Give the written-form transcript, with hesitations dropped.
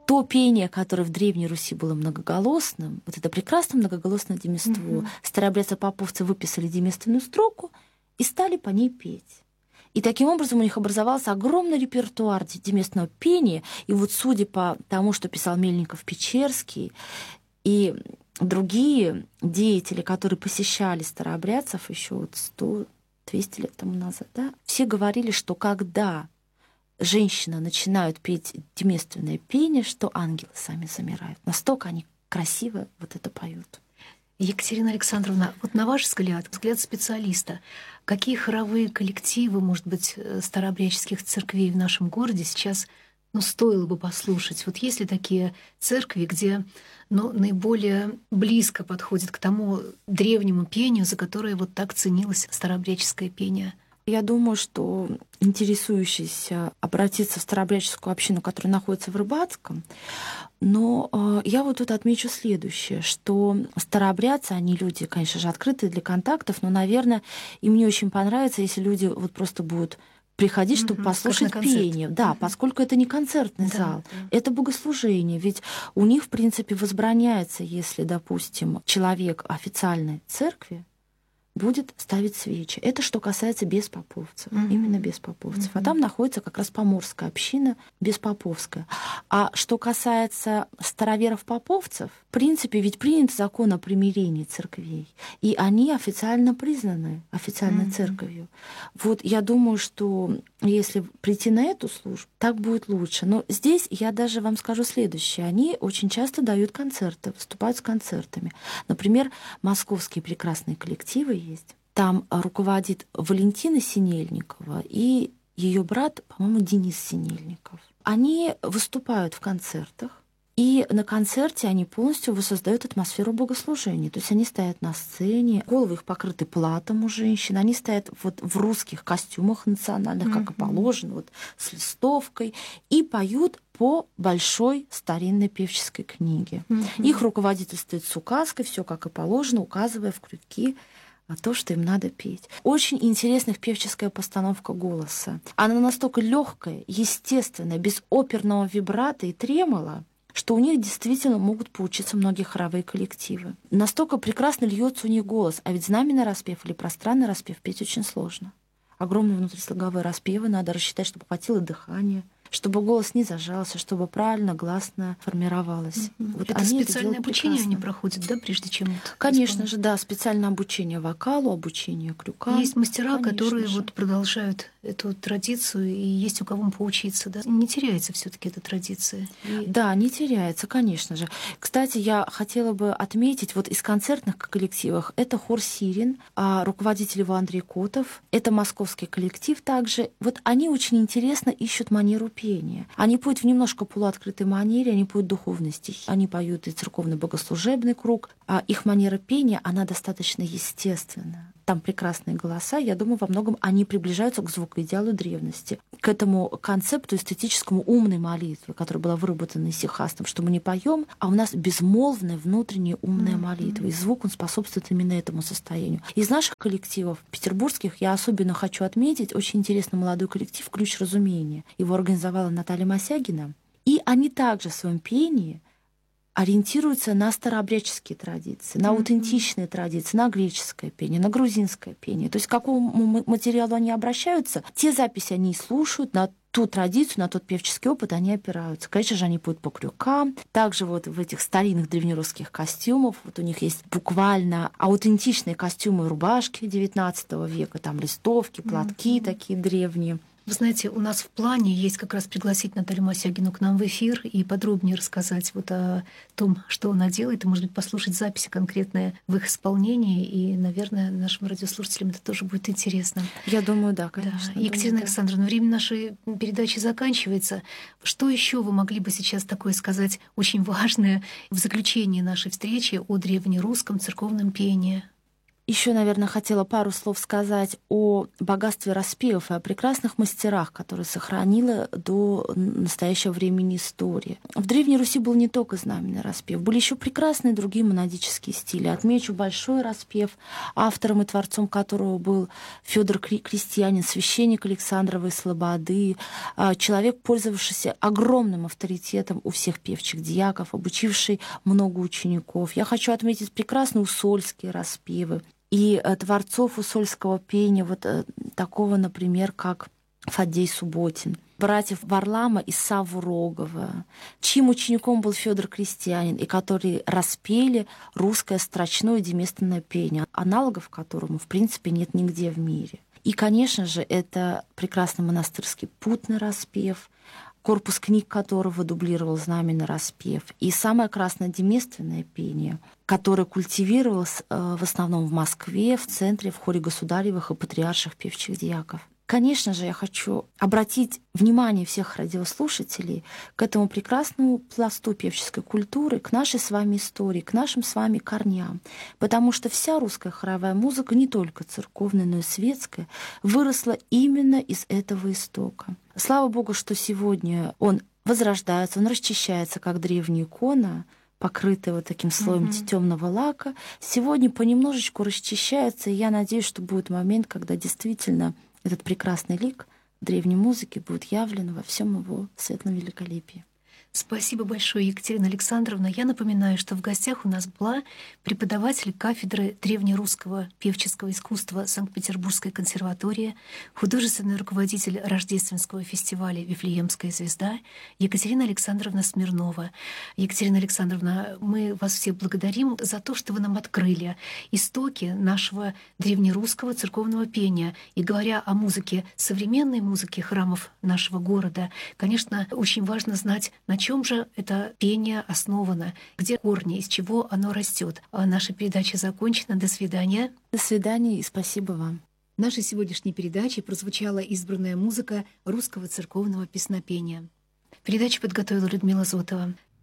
то пение, которое в Древней Руси было многоголосным, вот это прекрасное многоголосное демество, старообрядцы-поповцы выписали демественную строку и стали по ней петь. И таким образом у них образовался огромный репертуар деместного пения. И вот судя по тому, что писал Мельников-Печерский и другие деятели, которые посещали старообрядцев еще вот 100-200 лет тому назад, да, все говорили, что когда женщины начинают петь деместственное пение, что ангелы сами замирают. Настолько они красиво вот это поют. Екатерина Александровна, вот на ваш взгляд специалиста, какие хоровые коллективы, может быть, старообрядческих церквей в нашем городе сейчас стоило бы послушать? Вот есть ли такие церкви, где наиболее близко подходит к тому древнему пению, за которое вот так ценилось старообрядческое пение? Я думаю, что интересующийся обратиться в старообрядческую общину, которая находится в Рыбацком. Но я вот тут отмечу следующее, что старообрядцы, они люди, конечно же, открытые для контактов, но, наверное, им не очень понравится, если люди вот просто будут приходить, чтобы послушать пение. Да, поскольку это не концертный зал, это богослужение. Ведь у них, в принципе, возбраняется, если, допустим, человек официальной церкви будет ставить свечи. Это что касается беспоповцев, именно беспоповцев. А там находится как раз поморская община беспоповская. А что касается староверов-поповцев, в принципе, ведь принят закон о примирении церквей, и они официально признаны официальной церковью. Вот я думаю, что если прийти на эту службу, так будет лучше. Но здесь я даже вам скажу следующее. Они очень часто дают концерты, выступают с концертами. Например, московские прекрасные коллективы есть. Там руководит Валентина Синельникова и ее брат, по-моему, Денис Синельников. Они выступают в концертах, и на концерте они полностью воссоздают атмосферу богослужения. То есть они стоят на сцене, головы их покрыты платом у женщин, они стоят вот в русских костюмах национальных, как и положено, вот с листовкой, и поют по большой старинной певческой книге. Их руководительствует с указкой, все как и положено, указывая в крюки то, что им надо петь. Очень интересная певческая постановка голоса. Она настолько легкая, естественная, без оперного вибрато и тремола, что у них действительно могут поучиться многие хоровые коллективы. Настолько прекрасно льется у них голос. А ведь знаменный распев или пространный распев петь очень сложно. Огромные внутрислоговые распевы надо рассчитать, чтобы хватило дыхания, чтобы голос не зажался, чтобы правильно гласно формировалось. Вот это специальное обучение они проходят, да, прежде чем это? Конечно же, да, специальное обучение вокалу, обучение крюкам. Есть мастера, которые вот продолжают эту традицию, и есть у кого поучиться, да? Не теряется все-таки эта традиция? Да, не теряется, конечно же. Кстати, я хотела бы отметить, вот из концертных коллективов это хор «Сирен», а руководитель его Андрей Котов, это московский коллектив также. Вот они очень интересно ищут манеру пения. Они поют в немножко полуоткрытой манере, они поют духовные стихи, они поют и церковно-богослужебный круг, а их манера пения, она достаточно естественная. Там прекрасные голоса, я думаю, во многом они приближаются к звукоидеалу древности, к этому концепту эстетическому умной молитвы, которая была выработана исихастом, что мы не поем, а у нас безмолвная внутренняя умная молитва. И звук, он способствует именно этому состоянию. Из наших коллективов петербургских я особенно хочу отметить очень интересный молодой коллектив «Ключ разумения». Его организовала Наталья Мосягина. И они также в своем пении ориентируются на старообрядческие традиции, на аутентичные традиции, на греческое пение, на грузинское пение. То есть к какому материалу они обращаются, те записи они слушают, на ту традицию, на тот певческий опыт они опираются. Конечно же, они поют по крюкам. Также вот в этих старинных древнерусских костюмах вот у них есть буквально аутентичные костюмы и рубашки XIX века, там листовки, платки такие древние. Вы знаете, у нас в плане есть как раз пригласить Наталью Мосягину к нам в эфир и подробнее рассказать вот о том, что она делает, и, может быть, послушать записи конкретные в их исполнении, и, наверное, нашим радиослушателям это тоже будет интересно. Я думаю, да, конечно. Да. Екатерина Александровна, время нашей передачи заканчивается. Что еще вы могли бы сейчас такое сказать очень важное в заключении нашей встречи о древнерусском церковном пении? Еще, наверное, хотела пару слов сказать о богатстве распевов и о прекрасных мастерах, которые сохранила до настоящего времени история. В Древней Руси был не только знаменный распев, были еще прекрасные другие монадические стили. Отмечу большой распев, автором и творцом которого был Федор Крестьянин, священник Александровой слободы, человек, пользовавшийся огромным авторитетом у всех певчих дьяков, обучивший много учеников. Я хочу отметить прекрасные усольские распевы и творцов усольского пения, вот такого, например, как Фаддей Субботин, братьев Варлама и Савву Рогова, чьим учеником был Федор Крестьянин, и которые распели русское строчное деместное пение, аналогов которому, в принципе, нет нигде в мире. И, конечно же, это прекрасный монастырский путный распев, корпус книг которого дублировал знаменный распев, и самое краснодеместственное пение, которое культивировалось в основном в Москве, в центре, в хоре государевых и патриарших певчих дьяков. Конечно же, я хочу обратить внимание всех радиослушателей к этому прекрасному пласту певческой культуры, к нашей с вами истории, к нашим с вами корням. Потому что вся русская хоровая музыка, не только церковная, но и светская, выросла именно из этого истока. Слава Богу, что сегодня он возрождается, он расчищается, как древняя икона, покрытая вот таким слоем темного лака. Сегодня понемножечку расчищается, и я надеюсь, что будет момент, когда действительно этот прекрасный лик древней музыки будет явлен во всем его светлом великолепии. Спасибо большое, Екатерина Александровна. Я напоминаю, что в гостях у нас была преподаватель кафедры древнерусского певческого искусства Санкт-Петербургской консерватории, художественный руководитель рождественского фестиваля «Вифлеемская звезда» Екатерина Александровна Смирнова. Екатерина Александровна, мы вас все благодарим за то, что вы нам открыли истоки нашего древнерусского церковного пения. И говоря о музыке, современной музыке храмов нашего города, конечно, очень важно знать, на чем же это пение основано, где корни, из чего оно растет. А наша передача закончена. До свидания. До свидания и спасибо вам. В нашей сегодняшней передаче прозвучала избранная музыка русского церковного песнопения. Передачу подготовила Людмила Зотова.